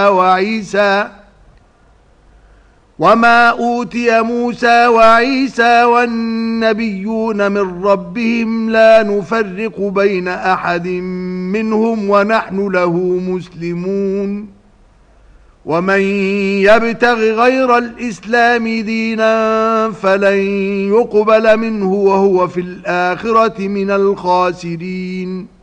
وما أوتي موسى وعيسى والنبيون من ربهم لا نفرق بين أحد منهم ونحن له مسلمون ومن يبتغ غير الإسلام دينا فلن يقبل منه وهو في الآخرة من الخاسرين